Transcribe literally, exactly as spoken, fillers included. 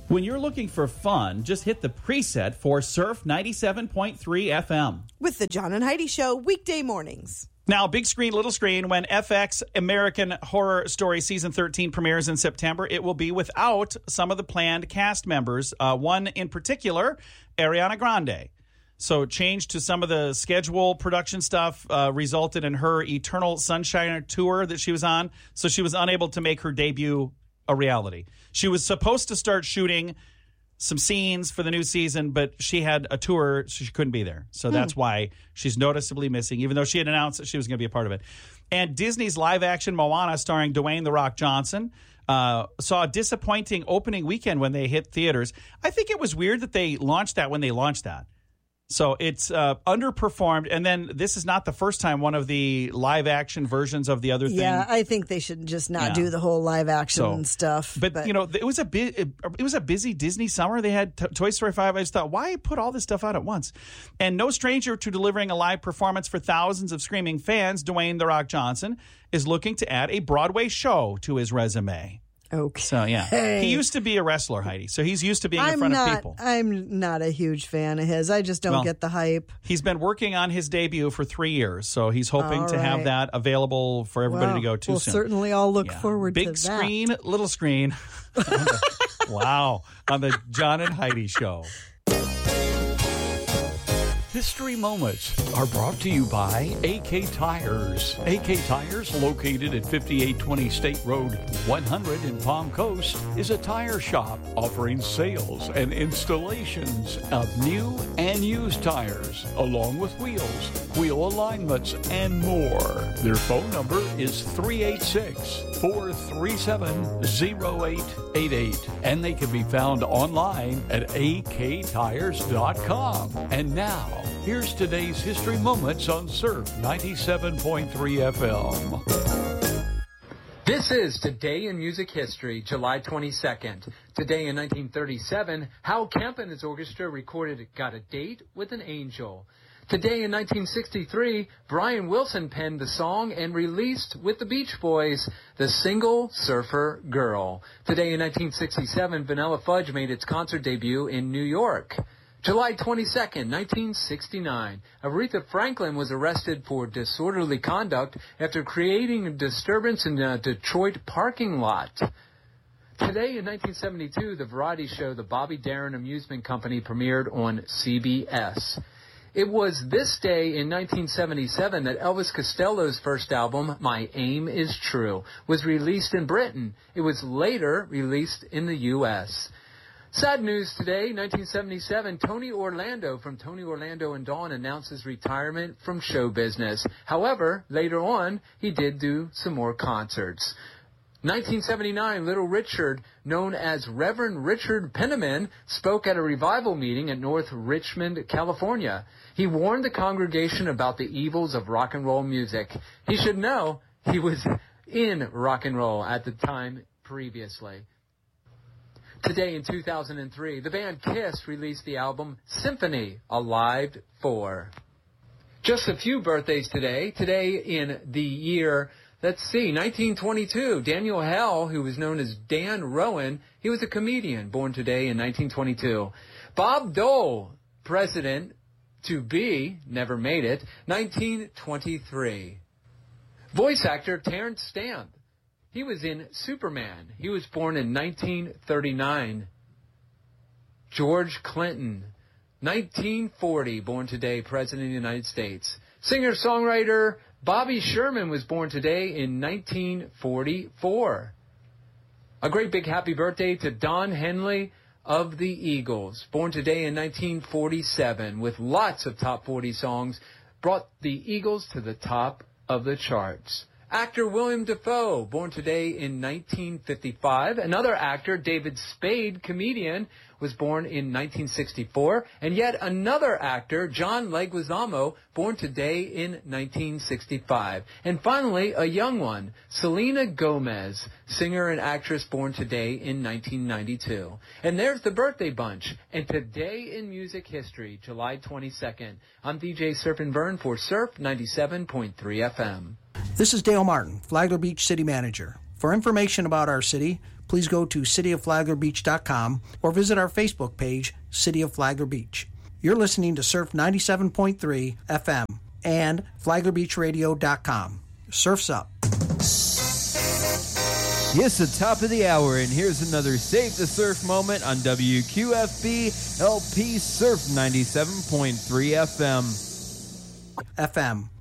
When you're looking for fun, just hit the preset for Surf ninety-seven point three F M. With the John and Heidi Show, weekday mornings. Now, big screen, little screen, when F X American Horror Story Season thirteen premieres in September, it will be without some of the planned cast members. Uh, one in particular, Ariana Grande. So change to some of the schedule production stuff uh, resulted in her Eternal Sunshine tour that she was on. So she was unable to make her debut a reality. She was supposed to start shooting some scenes for the new season, but she had a tour, so she couldn't be there. So that's hmm. why she's noticeably missing, even though she had announced that she was going to be a part of it. And Disney's live-action Moana, starring Dwayne "The Rock" Johnson, uh, saw a disappointing opening weekend when they hit theaters. I think it was weird that they launched that when they launched that. So it's uh, underperformed, and then this is not the first time one of the live-action versions of the other thing. Yeah, I think they should just not yeah. do the whole live-action so, stuff. But, but you know, it was a bu- it was a busy Disney summer. They had t- Toy Story five. I just thought, why put all this stuff out at once? And no stranger to delivering a live performance for thousands of screaming fans, Dwayne "The Rock" Johnson is looking to add a Broadway show to his resume. Okay. So, yeah. He used to be a wrestler, Heidi. So he's used to being I'm in front not, of people. I'm not a huge fan of his. I just don't well, get the hype. He's been working on his debut for three years. So he's hoping all to right. have that available for everybody well, to go to we'll soon. We'll certainly all look yeah. forward Big to that. Big screen, little screen. Wow. On the John and Heidi Show. History Moments are brought to you by A K Tires. A K Tires, located at fifty-eight twenty State Road one hundred in Palm Coast, is a tire shop offering sales and installations of new and used tires, along with wheels, wheel alignments, and more. Their phone number is three eight six, four three seven, zero eight eight eight, and they can be found online at a k tires dot com. And now, here's today's History Moments on Surf ninety-seven point three F M. This is Today in Music History, July twenty-second. Today in nineteen thirty-seven, Hal Kemp and his orchestra recorded Got a Date with an Angel. Today in nineteen sixty-three, Brian Wilson penned the song and released with the Beach Boys the single Surfer Girl. Today in nineteen sixty-seven, Vanilla Fudge made its concert debut in New York. July twenty-second, nineteen sixty-nine, Aretha Franklin was arrested for disorderly conduct after creating a disturbance in a Detroit parking lot. Today in nineteen seventy-two, the variety show The Bobby Darin Amusement Company premiered on C B S. It was this day in nineteen seventy-seven that Elvis Costello's first album, My Aim Is True, was released in Britain. It was later released in the U S Sad news today, nineteen seventy-seven, Tony Orlando from Tony Orlando and Dawn announced his retirement from show business. However, later on, he did do some more concerts. nineteen seventy-nine, Little Richard, known as Reverend Richard Penniman, spoke at a revival meeting at North Richmond, California. He warned the congregation about the evils of rock and roll music. He should know he was in rock and roll at the time previously. Today in two thousand three, the band Kiss released the album Symphony, Alive four. Just a few birthdays today. Today in the year, let's see, nineteen twenty-two, Daniel Hell, who was known as Dan Rowan, he was a comedian born today in nineteen twenty-two. Bob Dole, president to be, never made it, nineteen twenty-three. Voice actor Terrence Stamp. He was in Superman. He was born in nineteen thirty-nine. George Clinton, nineteen forty, born today, President of the United States. Singer-songwriter Bobby Sherman was born today in nineteen forty-four. A great big happy birthday to Don Henley of the Eagles, born today in nineteen forty-seven, with lots of top forty songs, brought the Eagles to the top of the charts. Actor William Dafoe, born today in nineteen fifty-five. Another actor, David Spade, comedian, was born in nineteen sixty-four. And yet another actor, John Leguizamo, born today in nineteen sixty-five. And finally, a young one, Selena Gomez, singer and actress, born today in nineteen ninety-two. And there's the birthday bunch. And today in music history, July twenty-second. I'm D J Surf and Vern for Surf ninety-seven point three F M. This is Dale Martin, Flagler Beach City Manager. For information about our city, please go to city of flagler beach dot com or visit our Facebook page, City of Flagler Beach. You're listening to Surf ninety-seven point three F M and flagler beach radio dot com. Surf's up. Yes, the top of the hour, and here's another Save the Surf moment on W Q F B L P Surf ninety-seven point three F M. F M.